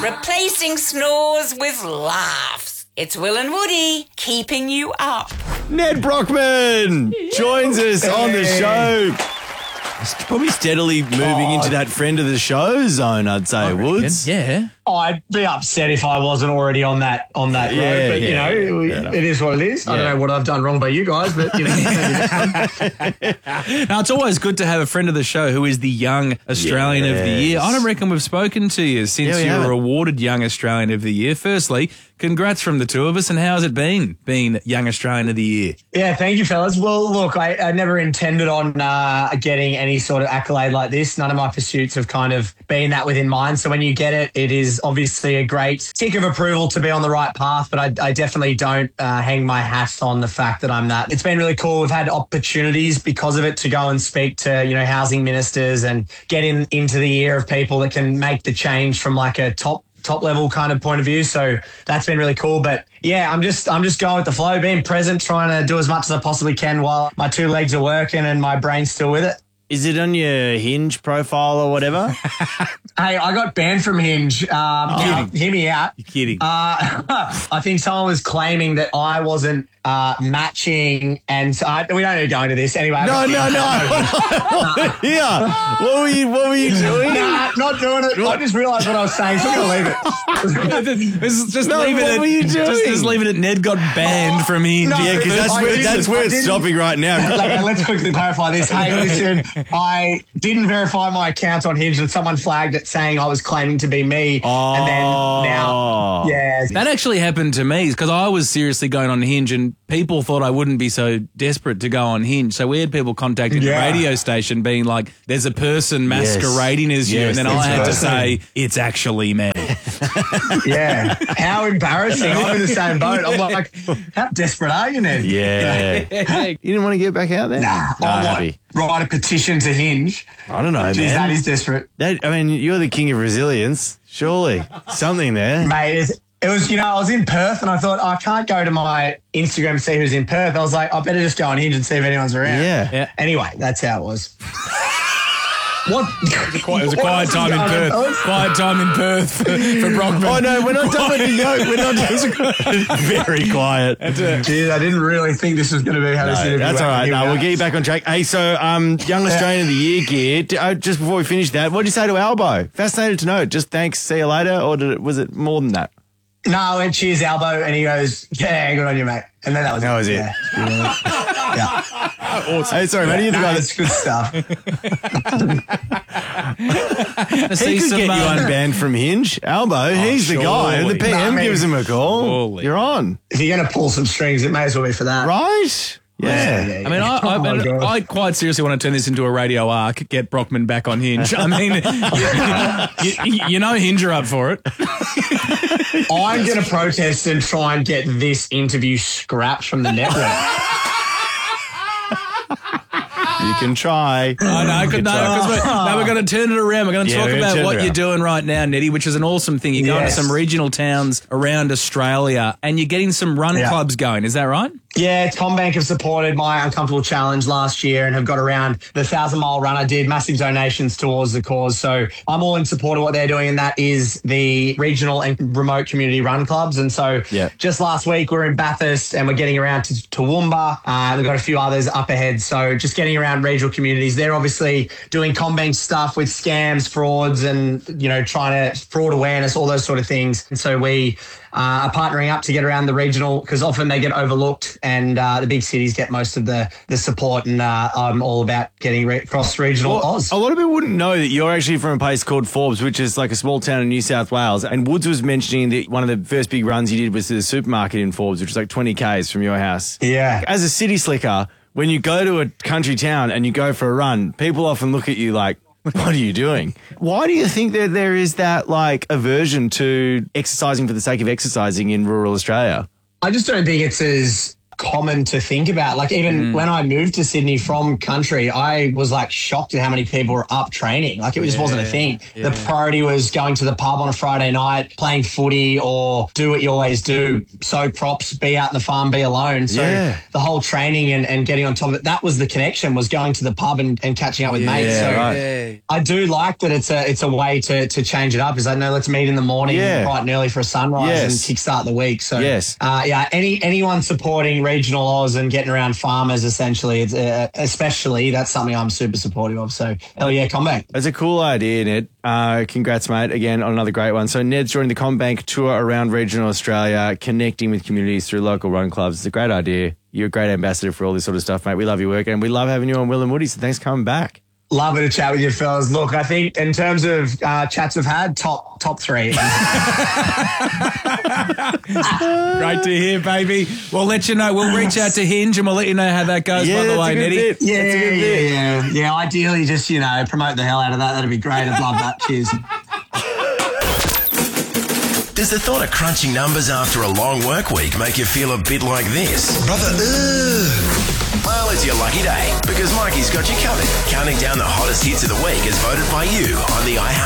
replacing snores with laughs. It's Will and Woody keeping you up. Ned Brockman joins us on the show. He's probably steadily moving into that friend of the show zone, I'd say, Woods. Yeah. I'd be upset if I wasn't already on that road, but it is what it is. I don't know what I've done wrong by you guys, but Now, it's always good to have a friend of the show who is the Young Australian of the Year. I don't reckon we've spoken to you since you were awarded Young Australian of the Year. Firstly, congrats from the two of us, and how's it been being Young Australian of the Year? Yeah, thank you, fellas. Well, look, I never intended on getting any sort of accolade like this. None of my pursuits have kind of been that within mind. So when you get it, it is obviously a great tick of approval to be on the right path, but I definitely don't hang my hat on the fact that I'm that. It's been really cool. We've had opportunities because of it to go and speak to, housing ministers and get into the ear of people that can make the change from like a top level kind of point of view. So that's been really cool. But yeah, I'm just going with the flow, being present, trying to do as much as I possibly can while my two legs are working and my brain's still with it. Is it on your Hinge profile or whatever? Hey, I got banned from Hinge. Now, hear me out. You're kidding. I think someone was claiming that I wasn't matching, and we don't need to go into this anyway. No. Yeah. What were you doing? Nah, not doing it. I just realised what I was saying, so I'm going to leave it. Just No, leave what it were you at, doing? just leave it at Ned got banned from Hinge. No. Yeah, because that's where it's stopping right now. Let's quickly clarify this. Hey, listen, I didn't verify my account on Hinge and someone flagged it saying I was claiming to be me. And then now, That actually happened to me because I was seriously going on Hinge and people thought I wouldn't be so desperate to go on Hinge. So we had people contacting the radio station being like, there's a person masquerading as you. Yes, and then I had to say, it's actually me. Yeah. How embarrassing. I'm in the same boat. I'm like, how desperate are you, Ned? Yeah. You didn't want to get back out there? Nah. Happy. Write a petition to Hinge. I don't know, Jeez, man. that is desperate. You're the king of resilience. Surely. Something there. Mate, it was, I was in Perth and I thought, I can't go to my Instagram and see who's in Perth. I was like, I better just go on Hinge and see if anyone's around. Yeah. Anyway, that's how it was. What? It was a quiet time in Perth. Quiet time in Perth for Brockman. Oh, no, we're not done with the yoke. We're not done. Very quiet. Jeez, I didn't really think this was going to be how this interview That's all right. No, we'll get you back on track. Hey, so Young Australian of the Year gear. Just before we finish that, what did you say to Albo? Fascinated to know. Just thanks, see you later, or was it more than that? No, I went, cheers, Albo, and he goes, yeah, good on you, mate. And then that was it. Yeah. Awesome. Hey, sorry, mate. It's good stuff. He could get you unbanned from Hinge. Albo, he's the guy. The PM gives him a call. Surely. You're on. If you're going to pull some strings, it may as well be for that. Right? Yeah. I mean, I quite seriously want to turn this into a radio arc, get Brockman back on Hinge. I mean, Hinge are up for it. I'm going to protest and try and get this interview scrapped from the network. You can try. I know, because we're going to turn it around. We're going to talk about what you're doing right now, Nettie, which is an awesome thing. You're going to some regional towns around Australia and you're getting some run clubs going. Is that right? Yeah, CommBank have supported my Uncomfortable Challenge last year and have got around the 1,000-mile run I did, massive donations towards the cause. So I'm all in support of what they're doing, and that is the regional and remote community run clubs. And so just last week we were in Bathurst and we're getting around to Toowoomba. We've got a few others up ahead. So just getting around regional communities. They're obviously doing CommBank stuff with scams, frauds, and, trying to fraud awareness, all those sort of things. And so we are partnering up to get around the regional, because often they get overlooked and the big cities get most of the support, and I'm all about getting across regional Oz. A lot of people wouldn't know that you're actually from a place called Forbes, which is like a small town in New South Wales, and Woods was mentioning that one of the first big runs you did was to the supermarket in Forbes, which is like 20 Ks from your house. Yeah. As a city slicker, when you go to a country town and you go for a run, people often look at you like, what are you doing? Why do you think that there is that aversion to exercising for the sake of exercising in rural Australia? I just don't think it's as common to think about. Like even when I moved to Sydney from country, I was like shocked at how many people were up training. Like it just wasn't a thing. The priority was going to the pub on a Friday night, playing footy, or do what you always do. Soak props, be out in the farm, be alone. So the whole training and getting on top of it, that was the connection, was going to the pub and catching up with mates. So I do like that it's a way to change it up. Is like, no, let's meet in the morning bright and early for a sunrise and kickstart the week. So anyone supporting regional Oz and getting around farmers, essentially, it's, especially, that's something I'm super supportive of. So hell yeah, CommBank. That's a cool idea, Ned. Congrats, mate, again on another great one. So Ned's joining the CommBank tour around regional Australia, connecting with communities through local run clubs. It's a great idea. You're a great ambassador for all this sort of stuff, mate. We love your work and we love having you on Will and Woody, so thanks for coming back. Lovely to chat with you, fellas. Look, I think in terms of chats we've had, top three. Great to hear, baby. We'll let you know. We'll reach out to Hinge and we'll let you know how that goes, by the way, Neddy. Yeah. Ideally, just, promote the hell out of that. That'd be great. I'd love that. Cheers. Does the thought of crunching numbers after a long work week make you feel a bit like this? Brother, Well, it's your lucky day because Mikey's got you covered. Counting down the hottest hits of the week as voted by you on the iHeart